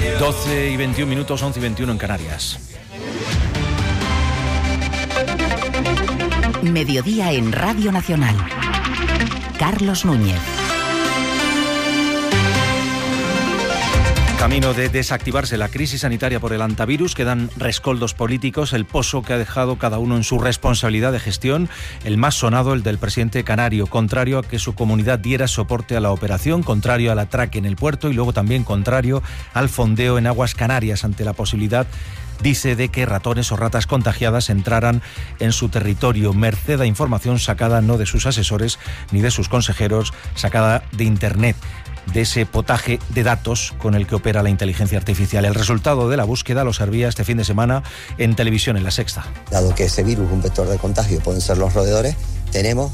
12:21, 11:21 en Canarias. Mediodía en Radio Nacional. Carlos Núñez. Camino de desactivarse la crisis sanitaria por el hantavirus, quedan rescoldos políticos, el pozo que ha dejado cada uno en su responsabilidad de gestión, el más sonado, el del presidente canario, contrario a que su comunidad diera soporte a la operación, contrario al atraque en el puerto y luego también contrario al fondeo en aguas canarias ante la posibilidad, dice, de que ratones o ratas contagiadas entraran en su territorio, merced a información sacada no de sus asesores ni de sus consejeros, sacada de Internet, de ese potaje de datos con el que opera la inteligencia artificial. El resultado de la búsqueda lo servía este fin de semana en televisión, en La Sexta. Dado que ese virus, un vector de contagio, pueden ser los roedores, tenemos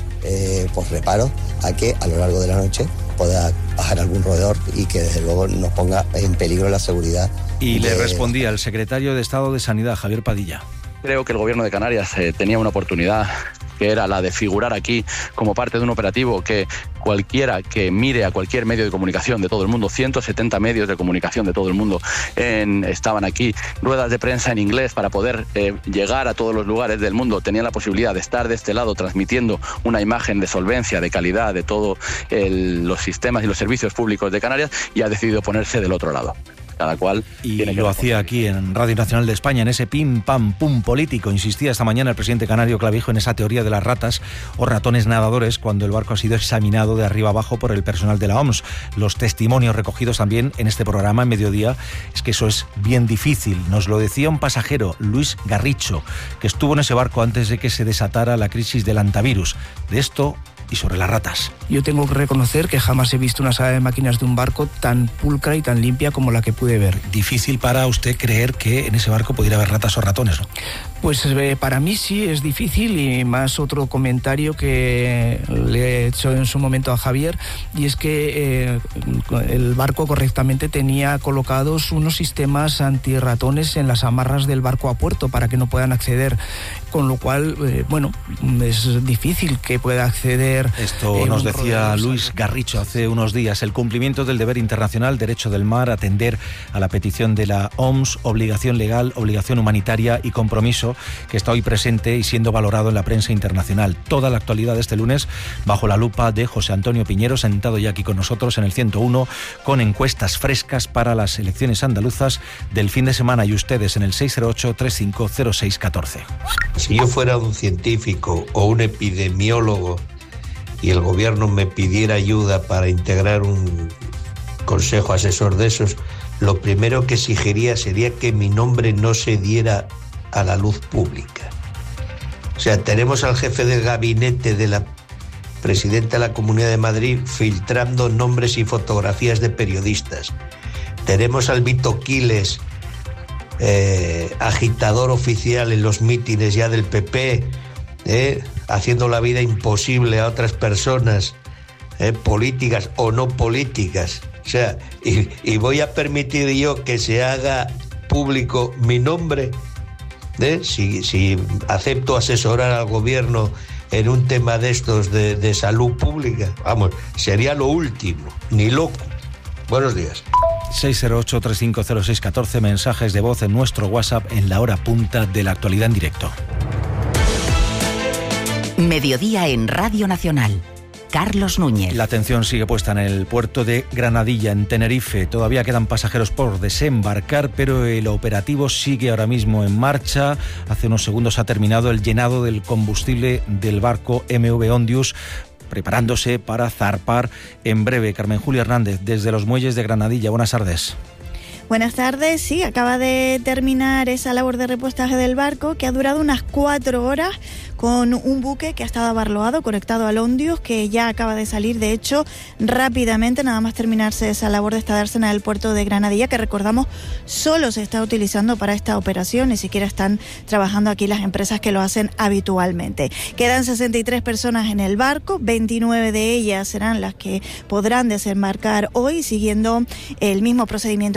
reparo a que a lo largo de la noche pueda bajar algún roedor y que desde luego nos ponga en peligro la seguridad. Y le respondía el secretario de Estado de Sanidad, Javier Padilla. Creo que el gobierno de Canarias tenía una oportunidad, que era la de figurar aquí como parte de un operativo que cualquiera que mire a cualquier medio de comunicación de todo el mundo, 170 medios de comunicación de todo el mundo estaban aquí, ruedas de prensa en inglés para poder llegar a todos los lugares del mundo, tenían la posibilidad de estar de este lado transmitiendo una imagen de solvencia, de calidad de todos los sistemas y los servicios públicos de Canarias, y ha decidido ponerse del otro lado. Cada cual y lo hacía aquí en Radio Nacional de España, en ese pim pam pum político. Insistía esta mañana el presidente canario Clavijo en esa teoría de las ratas o ratones nadadores cuando el barco ha sido examinado de arriba abajo por el personal de la OMS. Los testimonios recogidos también en este programa en Mediodía es que eso es bien difícil. Nos lo decía un pasajero, Luis Garricho, que estuvo en ese barco antes de que se desatara la crisis del hantavirus. De esto y sobre las ratas. Yo tengo que reconocer que jamás he visto una sala de máquinas de un barco tan pulcra y tan limpia como la que pude ver. Difícil para usted creer que en ese barco pudiera haber ratas o ratones, ¿no? Pues para mí sí es difícil, y más otro comentario que le he hecho en su momento a Javier, y es que el barco correctamente tenía colocados unos sistemas antirratones en las amarras del barco a puerto para que no puedan acceder, con lo cual, es difícil que pueda acceder. Esto nos decía Luis Garricho hace unos días, el cumplimiento del deber internacional, derecho del mar, atender a la petición de la OMS, obligación legal, obligación humanitaria y compromiso que está hoy presente y siendo valorado en la prensa internacional. Toda la actualidad de este lunes bajo la lupa de José Antonio Piñero, sentado ya aquí con nosotros en el 101, con encuestas frescas para las elecciones andaluzas del fin de semana, y ustedes en el 608-350614. Si yo fuera un científico o un epidemiólogo y el gobierno me pidiera ayuda para integrar un consejo asesor de esos, lo primero que exigiría sería que mi nombre no se diera a la luz pública. O sea, tenemos al jefe del gabinete de la presidenta de la Comunidad de Madrid filtrando nombres y fotografías de periodistas. Tenemos al Vito Quiles, agitador oficial en los mítines ya del PP, haciendo la vida imposible a otras personas, políticas o no políticas. O sea, y voy a permitir yo que se haga público mi nombre. Si acepto asesorar al gobierno en un tema de estos de salud pública, vamos, sería lo último, ni loco. Buenos días. 608-350614, mensajes de voz en nuestro WhatsApp en la hora punta de la actualidad en directo. Mediodía en Radio Nacional. Carlos Núñez. La atención sigue puesta en el puerto de Granadilla, en Tenerife. Todavía quedan pasajeros por desembarcar, pero el operativo sigue ahora mismo en marcha. Hace unos segundos ha terminado el llenado del combustible del barco MV Ondius, preparándose para zarpar en breve. Carmen Julia Hernández, desde los muelles de Granadilla. Buenas tardes. Buenas tardes, sí, acaba de terminar esa labor de repostaje del barco, que ha durado unas 4 horas, con un buque que ha estado abarloado, conectado al Ondius, que ya acaba de salir, de hecho, rápidamente, nada más terminarse esa labor de esta dársena del puerto de Granadilla, que recordamos solo se está utilizando para esta operación, ni siquiera están trabajando aquí las empresas que lo hacen habitualmente. Quedan 63 personas en el barco, 29 de ellas serán las que podrán desembarcar hoy, siguiendo el mismo procedimiento que ayer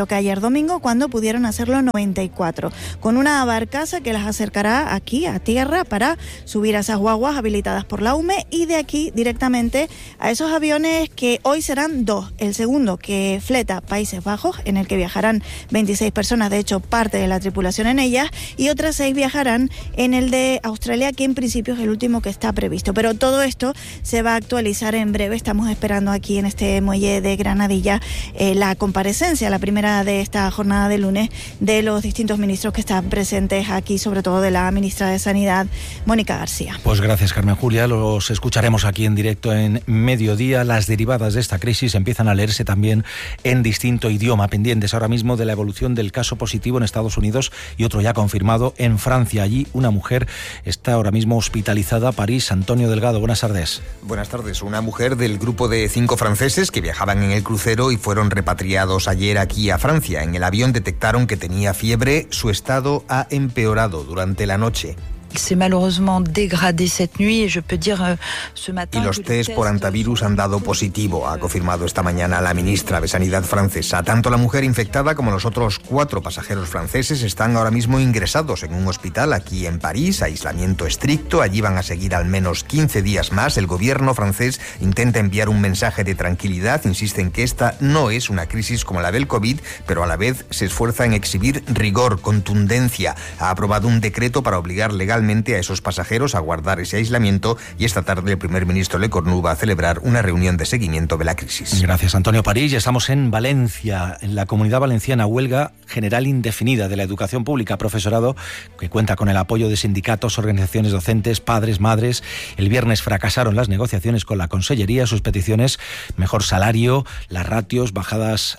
domingo, cuando pudieron hacerlo 94, con una barcaza que las acercará aquí a tierra para subir a esas guaguas habilitadas por la UME y de aquí directamente a esos aviones que hoy serán 2. El segundo, que fleta Países Bajos, en el que viajarán 26 personas, de hecho parte de la tripulación en ellas, y otras 6 viajarán en el de Australia, que en principio es el último que está previsto. Pero todo esto se va a actualizar en breve. Estamos esperando aquí en este muelle de Granadilla la comparecencia, la primera de esta jornada de lunes, de los distintos ministros que están presentes aquí, sobre todo de la ministra de Sanidad, Mónica García. Pues gracias, Carmen Julia. Los escucharemos aquí en directo en Mediodía. Las derivadas de esta crisis empiezan a leerse también en distinto idioma, pendientes ahora mismo de la evolución del caso positivo en Estados Unidos y otro ya confirmado en Francia. Allí una mujer está ahora mismo hospitalizada. París, Antonio Delgado, buenas tardes. Buenas tardes. Una mujer del grupo de 5 franceses que viajaban en el crucero y fueron repatriados ayer aquí a Francia. En el avión detectaron que tenía fiebre. Su estado ha empeorado durante la noche. s'est malheureusement dégradé cette nuit et je peux dire ce matin. Y los test por antivirus han dado positivo, ha confirmado esta mañana la ministra de Sanidad francesa. Tanto la mujer infectada como los otros 4 pasajeros franceses están ahora mismo ingresados en un hospital aquí en París, aislamiento estricto. Allí van a seguir al menos 15 días más. El gobierno francés intenta enviar un mensaje de tranquilidad, insiste en que esta no es una crisis como la del COVID, pero a la vez se esfuerza en exhibir rigor, contundencia. Ha aprobado un decreto para obligar legalmente a esos pasajeros a guardar ese aislamiento y esta tarde el primer ministro Lecornu va a celebrar una reunión de seguimiento de la crisis. Gracias, Antonio. París, ya estamos en Valencia. En la Comunidad Valenciana, huelga general indefinida de la educación pública, profesorado, que cuenta con el apoyo de sindicatos, organizaciones docentes, padres, madres. El viernes fracasaron las negociaciones con la Consellería. Sus peticiones: mejor salario, las ratios, bajas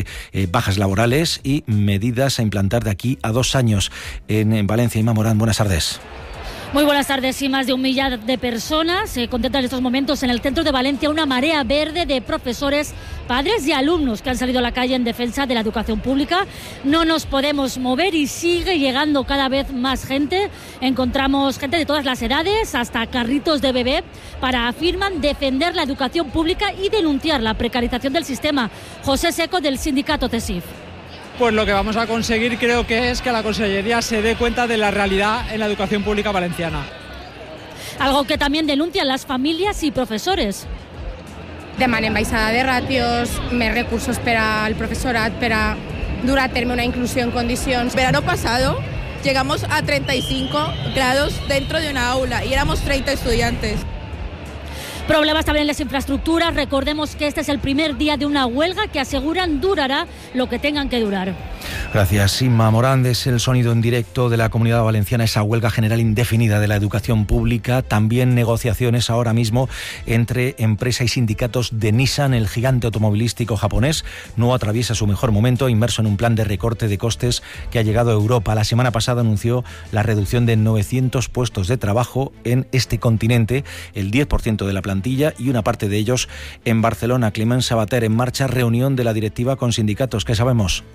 laborales y medidas a implantar de aquí a 2 años. En Valencia, Inma Morán, buenas tardes. Muy buenas tardes. Sí, más de 1 millar de personas se contemplan en estos momentos en el centro de Valencia una marea verde de profesores, padres y alumnos que han salido a la calle en defensa de la educación pública. No nos podemos mover y sigue llegando cada vez más gente. Encontramos gente de todas las edades, hasta carritos de bebé, para, afirman, defender la educación pública y denunciar la precarización del sistema. José Seco, del sindicato CESIF. Pues lo que vamos a conseguir creo que es que la Consellería se dé cuenta de la realidad en la educación pública valenciana. Algo que también denuncian las familias y profesores. Demanem baixada de ratios, més recursos per al profesorat, per a dur a terme una inclusión en condicions. Verano pasado llegamos a 35 grados dentro de una aula y éramos 30 estudiantes. Problemas también en las infraestructuras. Recordemos que este es el primer día de una huelga que aseguran durará lo que tengan que durar. Gracias, Inma Morán. Es el sonido en directo de la Comunidad Valenciana, esa huelga general indefinida de la educación pública. También negociaciones ahora mismo entre empresa y sindicatos de Nissan. El gigante automovilístico japonés no atraviesa su mejor momento, inmerso en un plan de recorte de costes que ha llegado a Europa. La semana pasada anunció la reducción de 900 puestos de trabajo en este continente, el 10% de la plantilla, y una parte de ellos en Barcelona. Climent Sabater, en marcha reunión de la directiva con sindicatos. ¿Qué sabemos?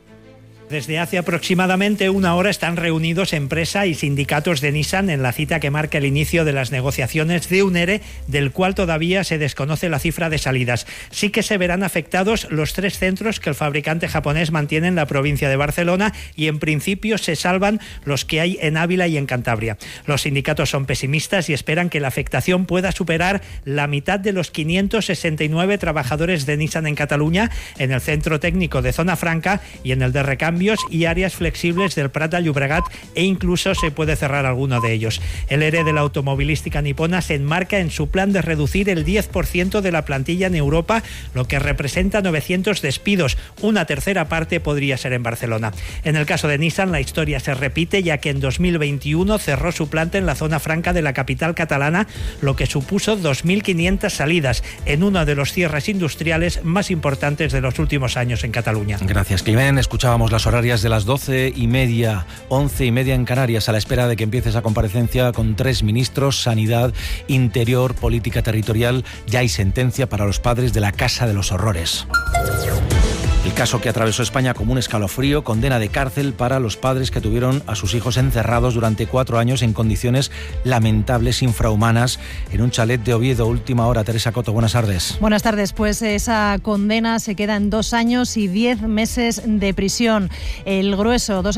Desde hace aproximadamente 1 hora están reunidos empresa y sindicatos de Nissan en la cita que marca el inicio de las negociaciones de un ERE, del cual todavía se desconoce la cifra de salidas. Sí que se verán afectados los 3 centros que el fabricante japonés mantiene en la provincia de Barcelona, y en principio se salvan los que hay en Ávila y en Cantabria. Los sindicatos son pesimistas y esperan que la afectación pueda superar la mitad de los 569 trabajadores de Nissan en Cataluña, en el centro técnico de Zona Franca y en el de recambio y áreas flexibles del Prat de Llobregat, e incluso se puede cerrar alguno de ellos. El ERE de la automovilística nipona se enmarca en su plan de reducir el 10% de la plantilla en Europa, lo que representa 900 despidos. Una tercera parte podría ser en Barcelona. En el caso de Nissan, la historia se repite, ya que en 2021 cerró su planta en la zona franca de la capital catalana, lo que supuso 2.500 salidas, en uno de los cierres industriales más importantes de los últimos años en Cataluña. Gracias, Climent. Escuchábamos las horarias de las 12:30, 11:30 en Canarias, a la espera de que empiece esa comparecencia con 3 ministros: Sanidad, Interior, Política Territorial. Ya hay sentencia para los padres de la Casa de los Horrores. El caso que atravesó España como un escalofrío, condena de cárcel para los padres que tuvieron a sus hijos encerrados durante 4 años en condiciones lamentables, infrahumanas, en un chalet de Oviedo. Última hora, Teresa Coto, buenas tardes. Buenas tardes, pues esa condena se queda en 2 años y 10 meses de prisión. El grueso, 2